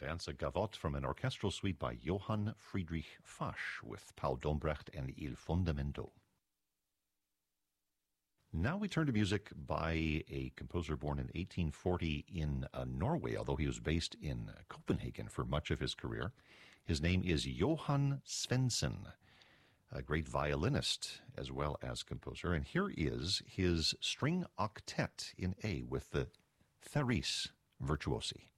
dance, a gavotte from an orchestral suite by Johann Friedrich Fasch with Paul Dombrecht and Il Fondamento. Now we turn to music by a composer born in 1840 in Norway, although he was based in Copenhagen for much of his career. His name is Johan Svensson, a great violinist as well as composer. And here is his string octet in A with the Therese Virtuosi.